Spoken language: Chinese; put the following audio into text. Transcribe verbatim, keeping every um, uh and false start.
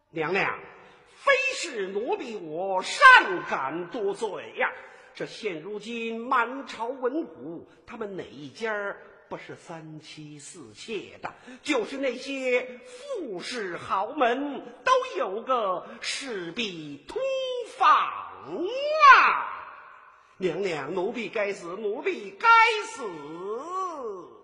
娘娘，非是奴婢我擅敢多罪呀。这现如今满朝文武，他们哪一家不是三妻四妾的？就是那些富士豪门，都有个势必通房啊！娘娘，奴婢该死，奴婢该死。